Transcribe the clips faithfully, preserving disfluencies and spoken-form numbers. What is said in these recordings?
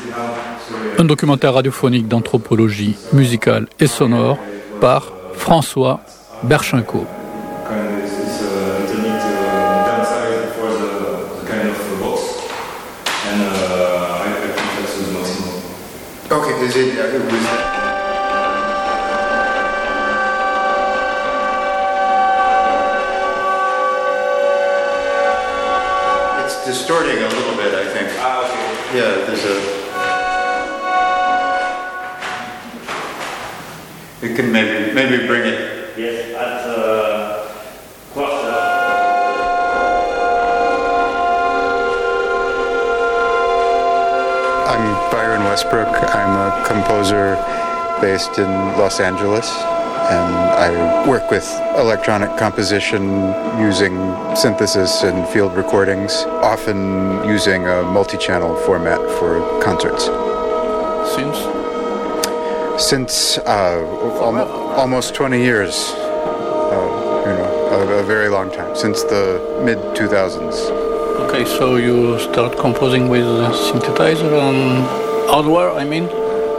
Un documentaire radiophonique d'anthropologie musicale et sonore par François Berchenko. Okay, is it, uh, it was... It's distorting a little bit, I think. Ah, okay. Yeah, there's a... You can maybe maybe bring it. Yes, at uh, quarter. I'm Byron Westbrook. I'm a composer based in Los Angeles, and I work with electronic composition using synthesis and field recordings, often using a multi-channel format for concerts. Since? Since uh, al- almost twenty years, uh, you know, a, a very long time, since the mid two thousands. Okay, so you start composing with a synthesizer and hardware, I mean?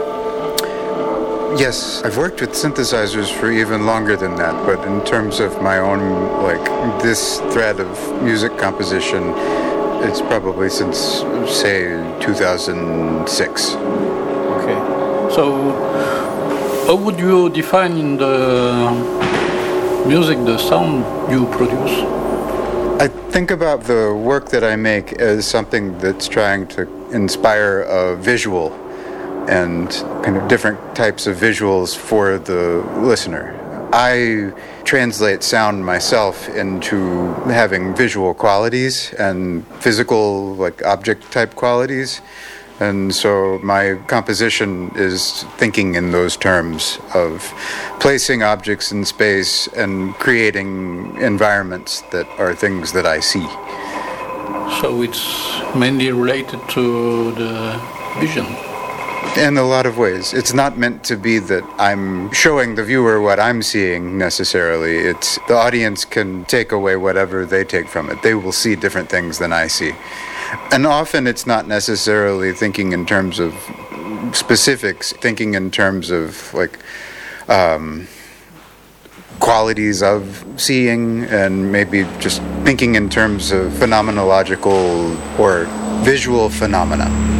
Yes, I've worked with synthesizers for even longer than that, but in terms of my own, like, this thread of music composition, it's probably since, say, two thousand six. Okay. So, how would you define in the music the sound you produce? I think about the work that I make as something that's trying to inspire a visual and kind of different types of visuals for the listener. I translate sound myself into having visual qualities and physical, like, object type qualities. And so my composition is thinking in those terms of placing objects in space and creating environments that are things that I see. So it's mainly related to the vision. In a lot of ways. It's not meant to be that I'm showing the viewer what I'm seeing necessarily. It's the audience can take away whatever they take from it. They will see different things than I see. And often it's not necessarily thinking in terms of specifics, thinking in terms of like um, qualities of seeing, and maybe just thinking in terms of phenomenological or visual phenomena.